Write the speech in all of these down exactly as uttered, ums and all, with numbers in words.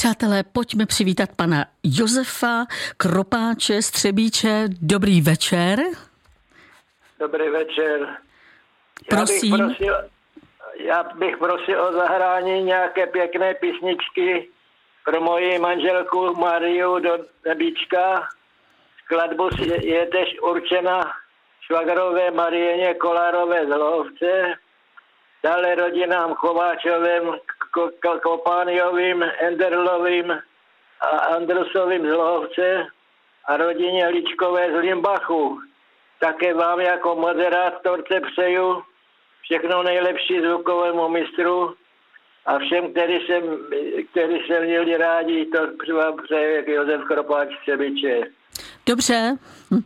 Přátelé, pojďme přivítat pana Josefa Kropáče z Třebíče. Dobrý večer. Dobrý večer. Prosím. Já bych prosil, já bych prosil o zahrání nějaké pěkné písničky pro moji manželku Mariu do nebíčka. Skladbu je tež určena švagrové Marieně Kolárové z Hlohovce, dále rodinám Kováčovým, Kopániovým, Enderlovým a Andrusovým z Hlohovce a rodině Ličkové z Limbachu. Také vám jako moderátorce přeju všechno nejlepší zvukovému mistru a všem, kteří se, kteří se měli rádi, to vám přeje Josef Kropáč z Třebíče. Dobře,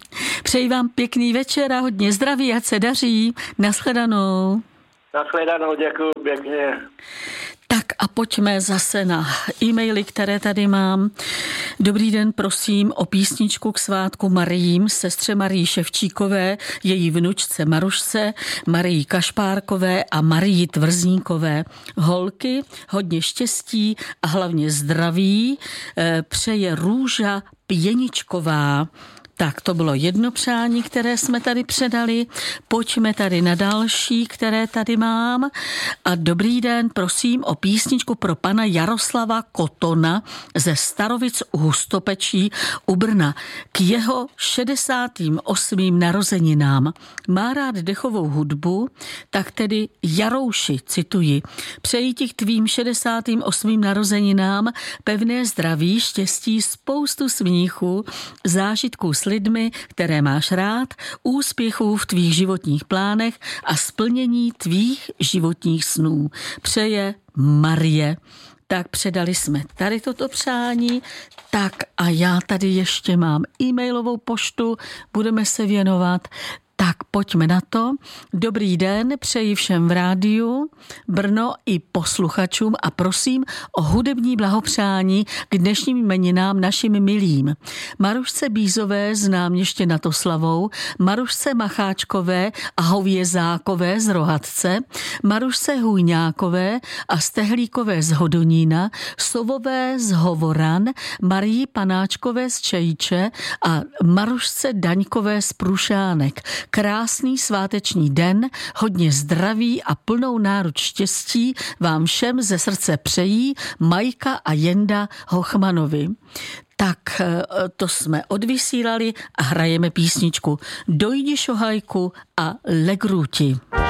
přeji vám pěkný večer a hodně zdraví, ať se daří. Nashledanou. Nashledanou, děkuji pěkně. Tak a pojďme zase na e-maily, které tady mám. Dobrý den, prosím o písničku k svátku Mariím, sestře Marii Ševčíkové, její vnučce Marušce, Marii Kašpárkové a Marii Tvrzníkové. Holky, hodně štěstí a hlavně zdraví přeje Růža Pěničková. Tak to bylo jedno přání, které jsme tady předali. Pojďme tady na další, které tady mám. A dobrý den, prosím o písničku pro pana Jaroslava Kotona ze Starovic u Hustopečí u Brna. K jeho šedesátým osmým narozeninám. Má rád dechovou hudbu, tak tedy Jarouši, cituji. Přeji ti k tvým šedesátým osmým narozeninám pevné zdraví, štěstí, spoustu smíchu, zážitků s lidmi, které máš rád, úspěchů v tvých životních plánech a splnění tvých životních snů. Přeje Marie. Tak předali jsme tady toto přání. Tak a já tady ještě mám e-mailovou poštu, budeme se věnovat. Tak pojďme na to. Dobrý den, přeji všem v rádiu, Brno i posluchačům a prosím o hudební blahopřání k dnešním jmeninám našim milým. Marušce Bízové z Náměště nad Oslavou, Marušce Macháčkové a Hovězákové z Rohatce, Marušce Hůňákové a Stehlíkové z Hodonína, Sovové z Hovoran, Marii Panáčkové z Čejče a Marušce Daňkové z Prušánek. Krásný sváteční den, hodně zdraví a plnou náruč štěstí vám všem ze srdce přejí Majka a Jenda Hochmanovi. Tak to jsme odvysílali a hrajeme písničku Dojdi šohajku a Legruti.